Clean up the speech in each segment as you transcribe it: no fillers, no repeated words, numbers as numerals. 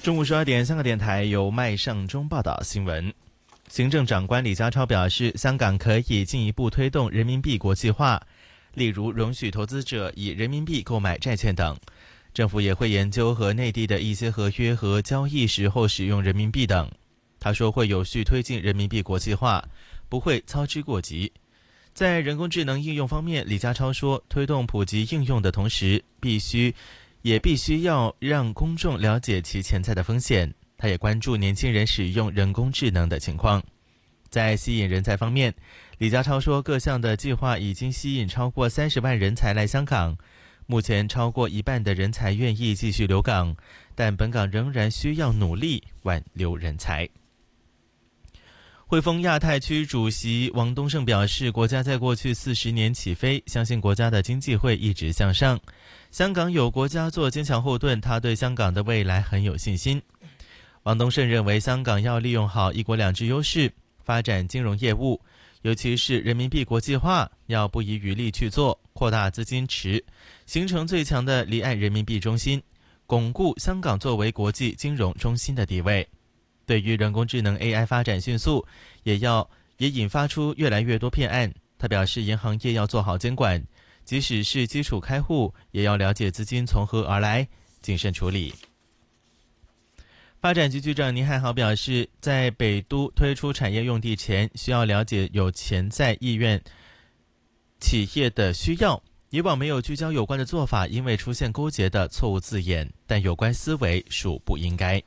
中午12点，香港电台由麦尚中报道新闻。行政长官李家超表示，香港可以进一步推动人民币国际化，例如容许投资者以人民币购买债券等。政府也会研究和内地的一些合约和交易时候使用人民币等。他说会有序推进人民币国际化，不会操之过急。在人工智能应用方面，李家超说，推动普及应用的同时，必须要让公众了解其潜在的风险。他也关注年轻人使用人工智能的情况。在吸引人才方面，李家超说，各项的计划已经吸引超过30万人才来香港，目前超过一半的人才愿意继续留港，但本港仍然需要努力挽留人才。汇丰亚太区主席王东胜表示，国家在过去40年起飞，相信国家的经济会一直向上。香港有国家做坚强后盾，他对香港的未来很有信心。王东胜认为，香港要利用好一国两制优势，发展金融业务，尤其是人民币国际化，要不遗余力去做，扩大资金池，形成最强的离岸人民币中心，巩固香港作为国际金融中心的地位。对于人工智能 AI 发展迅速，也引发出越来越多骗案。他表示，银行业要做好监管，即使是基础开户，也要了解资金从何而来，谨慎处理。发展局局长倪汉豪表示，在北都推出产业用地前，需要了解有潜在意愿企业的需要。以往没有聚焦有关的做法，因为出现勾结的错误字眼，但有关思维属不应该。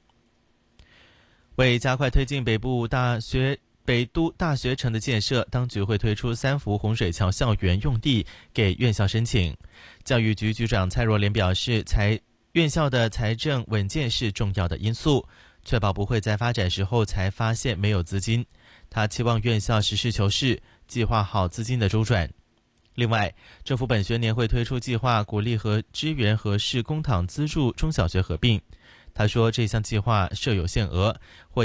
为加快推进北都大学城的建设，当局会推出3幅洪水桥校园用地给院校申请。教育局局长蔡若莲表示，院校的财政稳健是重要的因素，确保不会在发展时候才发现没有资金。他期望院校实事求是，计划好资金的周转。另外，政府本学年会推出计划，鼓励和支援合适公帑资助中小学合并。他说，这项计划设有限额，会